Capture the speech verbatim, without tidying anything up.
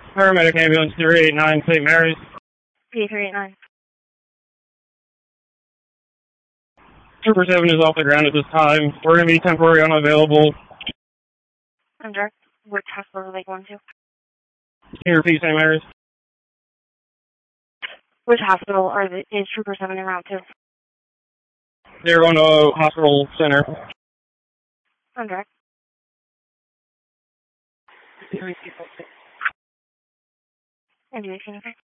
Paramedic ambulance three eight nine, Saint Mary's. P three eight nine. Trooper seven is off the ground at this time. We're going to be temporarily unavailable. Under. Which hospital are they going to? Can you repeat, Saint Mary's? Which hospital are the, is Trooper seven en route to? They're going to hospital center. Under. Ambulance, okay.